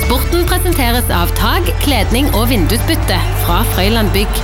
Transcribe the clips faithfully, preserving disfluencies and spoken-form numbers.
Sporten presenteres av tag, kledning og vindusbytte fra Frøyland Bygg.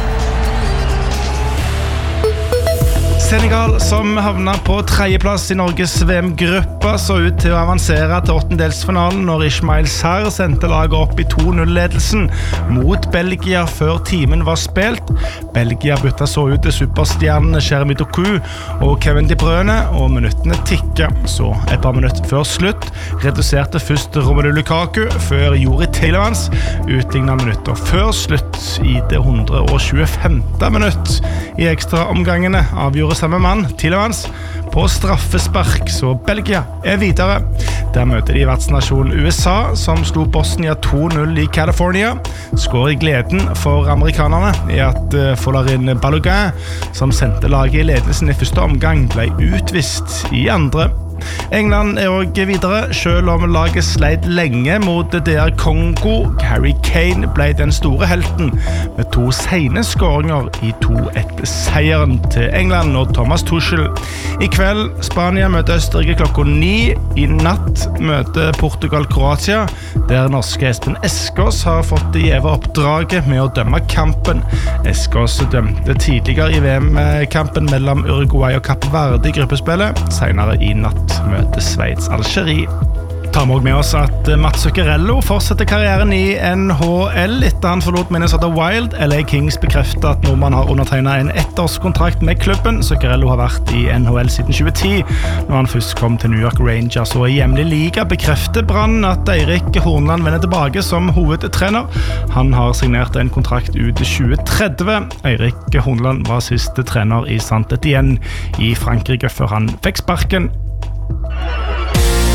Senegal, som havnet på tredjeplass i Norges V M-gruppa, så ut til å avansere til åttendelsfinalen når Ismail Sarr sendte laget opp i to null-ledelsen mot Belgia før timen var spilt. Belgia bytta så ut til superstjernene Jeremy Doku og Kevin De Bruyne, og minuttene tikket. Så et par minutter før slutt reduserte først Romelu Lukaku, før Juri Tillemans utlignet minutter før slutt i det hundre og tjuefemte minutt. I ekstra omgangene avgjorde samme mann, Tillemans, på straffespark, så Belgia er videre. Der møter de vertsnasjonen U S A, som slo Bosnia to null i California. Skår i gleden for amerikanerne i at Folarin Balogun, som sendte laget i ledelsen i første omgang, ble utvist i andre. England er også videre, selv om laget sleit lenge mot D R Kongo. Harry Kane ble den store helten, med to sene skåringer i to ett seieren til England og Thomas Tuchel. I kveld, Spania møter Østerrike klokka ni. I natt møter Portugal Kroatia, der norske Espen Eskås har fått det gjeve oppdraget med å dømme kampen. Eskås dømte tidligere i V M-kampen mellom Uruguay og Kapp Verde i gruppespillet, senere i natt møter Sveits Algerie. Tar vi også med oss at Mats Zuccarello fortsetter karrieren i N H L etter han forlot Minnesota Wild. L A Kings bekrefter at nordmann har undertegnet en ettårskontrakt med klubben. Zuccarello har vært i N H L siden tjue ti, når han først kom til New York Rangers. Og i hjemlig liga bekrefter Brann at Eirik Hornland vender tilbake som hovedtrener. Han har signert en kontrakt ut tjue tretti. Eirik Hornland var siste trener i Saint-Étienne i Frankrike før han fikk sparken.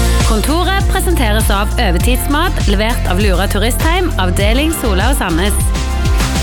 Kontoret presenteres av Øvetidsmat, levert av Lura Turistheim, avdeling Sola og Sandnes.